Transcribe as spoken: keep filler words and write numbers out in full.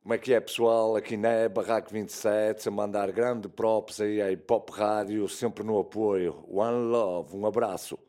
Como é que é, pessoal? Aqui na é Barraco vinte e sete, a mandar grande props aí à Hip Hop Rádio, sempre no apoio. One Love, um abraço.